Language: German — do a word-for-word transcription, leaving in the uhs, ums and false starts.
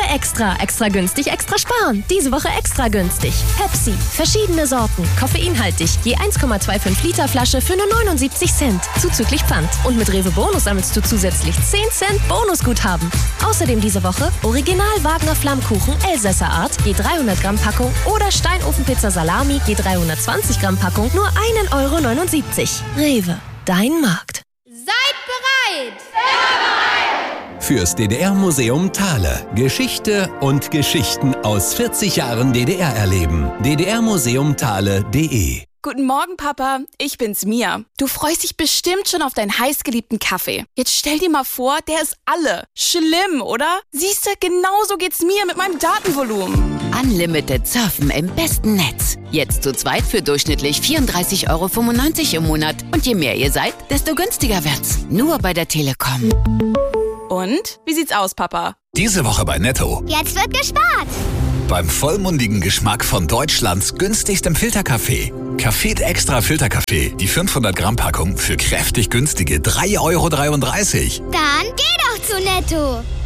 Extra. Extra günstig, extra sparen. Diese Woche extra günstig. Pepsi. Verschiedene Sorten. Koffeinhaltig. Je eins Komma fünfundzwanzig Liter Flasche für nur neunundsiebzig Cent. Zuzüglich Pfand. Und mit Rewe Bonus sammelst du zusätzlich zehn Cent Bonusguthaben. Außerdem diese Woche Original Wagner Flammkuchen Elsässer Art. Je dreihundert Gramm Packung. Oder Steinofenpizza Salami. Je dreihundertzwanzig Gramm Packung. Nur ein Euro neunundsiebzig. Rewe. Dein Markt. Seid bereit! Sehr bereit! Fürs D D R-Museum Thale. Geschichte und Geschichten aus vierzig Jahren D D R erleben. d d r museum thale punkt d e Guten Morgen, Papa. Ich bin's, Mia. Du freust dich bestimmt schon auf deinen heißgeliebten Kaffee. Jetzt stell dir mal vor, der ist alle. Schlimm, oder? Siehst du, genauso geht's mir mit meinem Datenvolumen. Unlimited Surfen im besten Netz. Jetzt zu zweit für durchschnittlich vierunddreißig Euro fünfundneunzig im Monat. Und je mehr ihr seid, desto günstiger wird's. Nur bei der Telekom. Und? Wie sieht's aus, Papa? Diese Woche bei Netto. Jetzt wird gespart! Beim vollmundigen Geschmack von Deutschlands günstigstem Filterkaffee. Café Extra Filterkaffee. Die fünfhundert Gramm Packung für kräftig günstige drei Euro dreiunddreißig. Dann geh doch zu Netto!